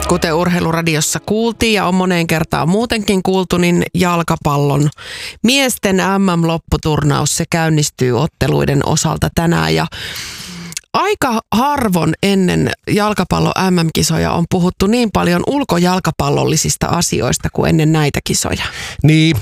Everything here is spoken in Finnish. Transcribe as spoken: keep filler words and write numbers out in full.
Kuten Urheiluradiossa kuultiin ja on moneen kertaan muutenkin kuultu, niin jalkapallon miesten M M-lopputurnaus, se käynnistyy otteluiden osalta tänään. Ja aika harvoin ennen jalkapallon M M-kisoja on puhuttu niin paljon ulkojalkapallollisista asioista kuin ennen näitä kisoja. Niin,